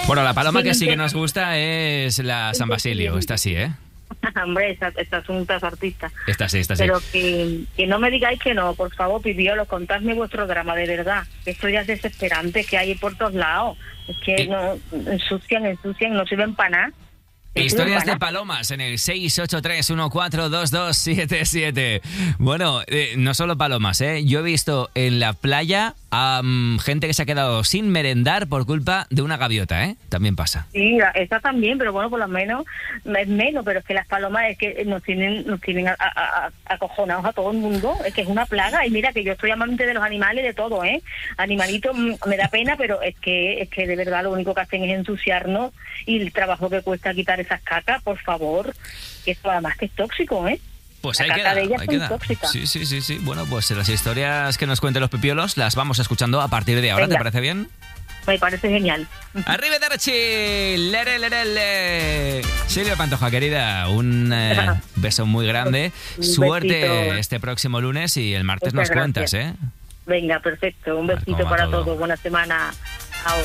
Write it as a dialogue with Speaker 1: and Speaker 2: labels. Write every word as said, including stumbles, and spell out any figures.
Speaker 1: Bueno, la paloma que sí que nos gusta es la San Basilio, esta sí, ¿eh?
Speaker 2: Hombre, estas esta son unas artistas.
Speaker 1: Esta sí, esta sí.
Speaker 2: Pero que, que no me digáis que no, por favor, Pipiolo, contadme vuestro drama, de verdad. Esto ya es desesperante, que hay por todos lados. Es que
Speaker 1: ¿Y?
Speaker 2: no ensucian, ensucian, no sirven para nada.
Speaker 1: Historias de palomas en el seis ocho tres uno cuatro dos dos siete siete. Bueno, eh, no solo palomas, ¿eh? Yo he visto en la playa a um, gente que se ha quedado sin merendar por culpa de una gaviota, ¿eh? También pasa.
Speaker 2: Sí, esa también, pero bueno, por lo menos es menos, pero es que las palomas es que nos tienen nos tienen a, a, a, acojonados a todo el mundo, es que es una plaga. Y mira que yo soy amante de los animales, de todo, ¿eh? Animalitos me da pena, pero es que es que de verdad lo único que hacen es ensuciarnos, y el trabajo que cuesta quitar esas cacas, por favor, que esto además que es tóxico, ¿eh?
Speaker 1: Pues
Speaker 2: la
Speaker 1: ahí
Speaker 2: caca
Speaker 1: queda,
Speaker 2: de ellas
Speaker 1: ahí
Speaker 2: son
Speaker 1: queda.
Speaker 2: tóxicas.
Speaker 1: Sí, sí, sí, sí. Bueno, pues las historias que nos cuenten los pipiolos las vamos escuchando a partir de ahora. Venga. ¿Te parece bien?
Speaker 2: Me parece genial.
Speaker 1: ¡Arrivederci! ¡Lere, lere, lere! Silvia Pantoja, querida, un eh, beso muy grande.
Speaker 2: Un
Speaker 1: Suerte
Speaker 2: besito.
Speaker 1: este próximo lunes y el martes
Speaker 2: Muchas
Speaker 1: nos cuentas,
Speaker 2: gracias.
Speaker 1: ¿eh?
Speaker 2: Venga, perfecto. Un besito para todos. Buena semana.